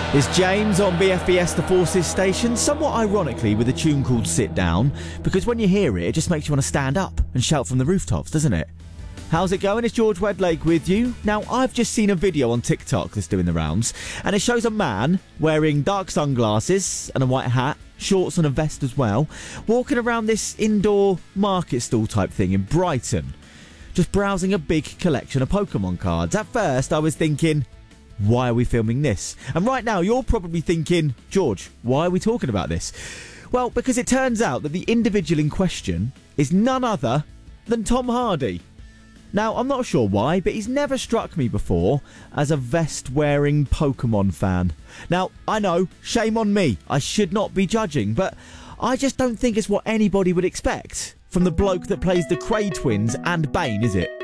It's James on BFBS The Forces station, somewhat ironically with a tune called Sit Down, because when you hear it, it just makes you want to stand up and shout from the rooftops, doesn't it? How's it going? It's George Wedlake with you. Now, I've just seen a video on TikTok that's doing the rounds, and it shows a man wearing dark sunglasses and a white hat, shorts and a vest as well, walking around this indoor market stall type thing in Brighton, just browsing a big collection of Pokemon cards. At first, I was thinking, why are we filming this? And right now, you're probably thinking, George, why are we talking about this? Well, because it turns out that the individual in question is none other than Tom Hardy. Now, I'm not sure why, but he's never struck me before as a vest-wearing Pokemon fan. Now, I know, shame on me, I should not be judging, but I just don't think it's what anybody would expect from the bloke that plays the Cray twins and Bane, is it?